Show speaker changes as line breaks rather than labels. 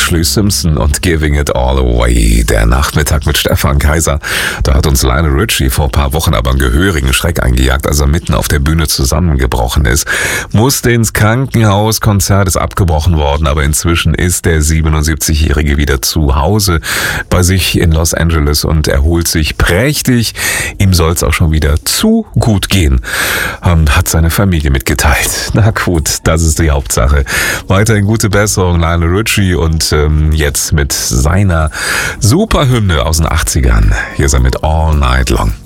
Ashlee Simpson und Giving It All Away. Der Nachmittag mit Stefan Kaiser. Da hat uns Lionel Richie vor ein paar Wochen aber einen gehörigen Schreck eingejagt, als er mitten auf der Bühne zusammengebrochen ist. Musste ins Krankenhaus, Konzert ist abgebrochen worden, aber inzwischen ist der 77-Jährige wieder zu Hause bei sich in Los Angeles und erholt sich prächtig. Ihm soll es auch schon wieder zu gut gehen, hat seine Familie mitgeteilt. Na gut, das ist die Hauptsache. Weiterhin gute Besserung, Lionel Richie, und jetzt mit seiner Superhymne aus den 80ern. Hier ist er mit All Night Long.